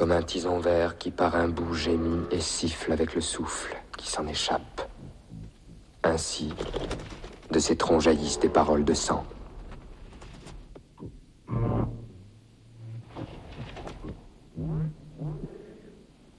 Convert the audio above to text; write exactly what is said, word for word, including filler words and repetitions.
comme un tison vert qui par un bout gémit et siffle avec le souffle qui s'en échappe. Ainsi, de ces troncs jaillissent des paroles de sang.